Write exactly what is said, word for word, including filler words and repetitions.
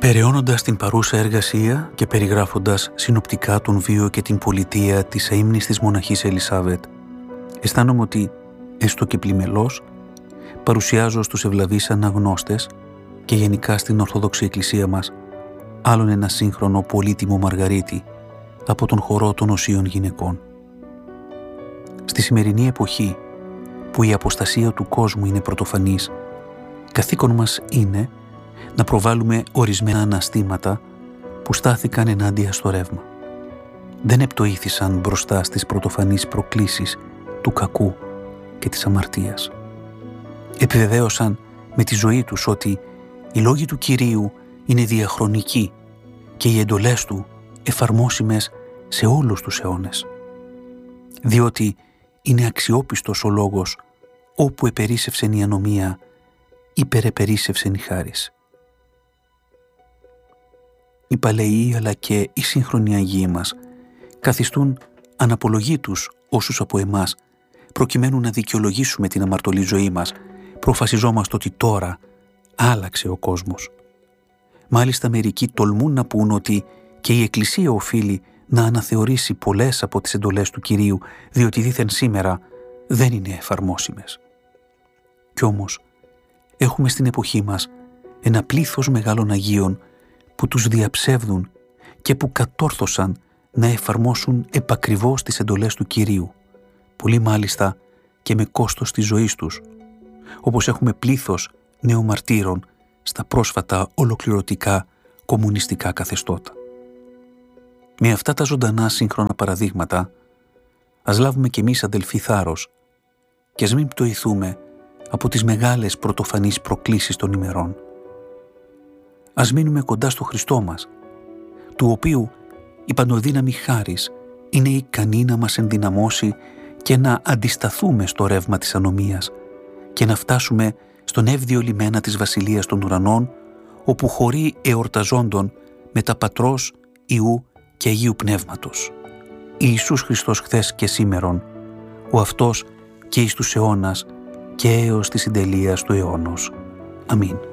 Περαιώνοντας την παρούσα εργασία και περιγράφοντας συνοπτικά τον βίο και την πολιτεία της αείμνηστης μοναχής Ελισάβετ, αισθάνομαι ότι, έστω και πλημελώς, παρουσιάζω στους ευλαβείς αναγνώστες και γενικά στην Ορθόδοξη Εκκλησία μας άλλον ένα σύγχρονο πολύτιμο Μαργαρίτη από τον χορό των οσίων γυναικών. Στη σημερινή εποχή, που η αποστασία του κόσμου είναι πρωτοφανής, καθήκον μας είναι να προβάλλουμε ορισμένα αναστήματα που στάθηκαν ενάντια στο ρεύμα. Δεν επτοήθησαν μπροστά στις πρωτοφανείς προκλήσεις του κακού και της αμαρτίας. Επιβεβαίωσαν με τη ζωή τους ότι οι λόγοι του Κυρίου είναι διαχρονικοί και οι εντολές του εφαρμόσιμες σε όλους τους αιώνες. Διότι είναι αξιόπιστος ο λόγος όπου επερίσσευσεν η ανομία, υπερεπερίσσευσεν η χάρις. Οι παλαιοί αλλά και οι σύγχρονοι Αγίοι μας καθιστούν αναπολογή τους όσους από εμάς, προκειμένου να δικαιολογήσουμε την αμαρτωλή ζωή μας, προφασιζόμαστε ότι τώρα άλλαξε ο κόσμος. Μάλιστα μερικοί τολμούν να πούν ότι και η Εκκλησία οφείλει να αναθεωρήσει πολλές από τις εντολές του Κυρίου, διότι δήθεν σήμερα δεν είναι εφαρμόσιμες. Κι όμως έχουμε στην εποχή μας ένα πλήθος μεγάλων Αγίων που τους διαψεύδουν και που κατόρθωσαν να εφαρμόσουν επακριβώς τις εντολές του Κυρίου, πολύ μάλιστα και με κόστος της ζωής τους, όπως έχουμε πλήθος νεομαρτύρων στα πρόσφατα ολοκληρωτικά κομμουνιστικά καθεστώτα. Με αυτά τα ζωντανά σύγχρονα παραδείγματα, ας λάβουμε κι εμείς, αδελφοί, θάρρος και ας μην πτωηθούμε από τις μεγάλες πρωτοφανείς προκλήσεις των ημερών. Ας μείνουμε κοντά στο Χριστό μας, του οποίου η παντοδύναμη χάρις είναι ικανή να μας ενδυναμώσει και να αντισταθούμε στο ρεύμα της ανομίας και να φτάσουμε στον εύδιο λιμένα της Βασιλείας των Ουρανών, όπου χωρεί εορταζόντων με τα Πατρός, Υιού και Αγίου Πνεύματος. Ιησούς Χριστός χθες και σήμερον, ο αυτός και εις τους αιώνας και έως της συντελείας του αιώνος. Αμήν.